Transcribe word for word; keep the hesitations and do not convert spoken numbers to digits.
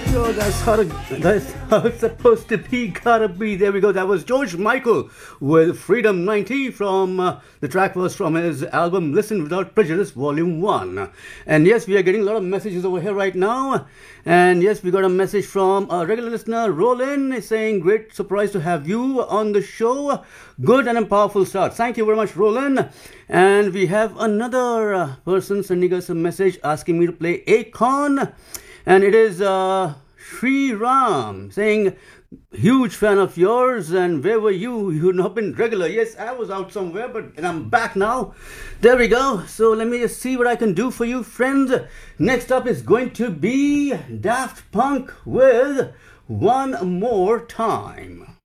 Yo, that's how, to, that's how it's supposed to be, gotta be. There we go. That was George Michael with Freedom ninety from, uh, the track was from his album Listen Without Prejudice, Volume one. And yes, we are getting a lot of messages over here right now. And yes, we got a message from a regular listener, Roland, saying, great surprise to have you on the show. Good and a powerful start. Thank you very much, Roland. And we have another uh, person sending us a message asking me to play Akon. And it is uh, Sri Ram saying, huge fan of yours, and where were you? You've not been regular. Yes, I was out somewhere, but and I'm back now. There we go. So let me just see what I can do for you, friends. Next up is going to be Daft Punk with One More Time.